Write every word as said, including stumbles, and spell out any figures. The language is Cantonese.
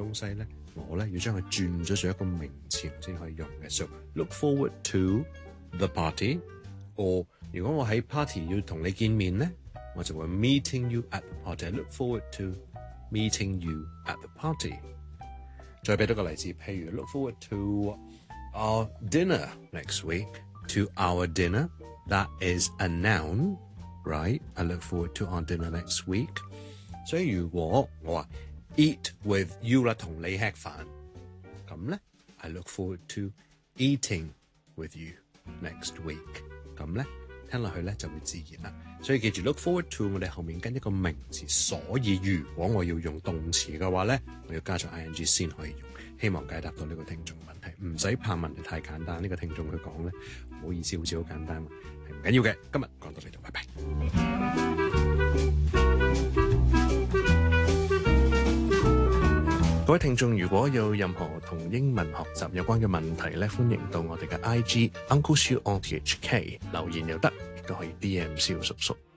東西咧，我咧要將佢轉咗做一個名詞先可以用嘅。So look forward to the party， or 如果我喺 party 要同你見面咧，我就會 meeting you at the party。I look forward to meeting you at the party。再俾多個例子，譬如 look forward to our dinner next week。To our dinner, that is a noun, right? I look forward to our dinner next week。所以如果我話 eat with you 啦，同你吃飯，咁咧 I look forward to eating with you next week。咁咧聽落去咧就會自然啦。所以記住 look forward to 我哋後面跟一個名詞，所以如果我要用動詞嘅話咧，我要加上 ing 先可以用。希望解答到呢個聽眾問題，唔使怕問題太簡單。呢、這個聽眾佢講咧，唔好意思，好似好簡單，係唔緊要嘅。今日講到呢度，拜拜。各位聽眾，如果有任何同英文學習有關嘅問題咧，歡迎到我哋嘅 I G Uncle Siu on T H K 留言又得，亦都可以 D M 蕭叔叔。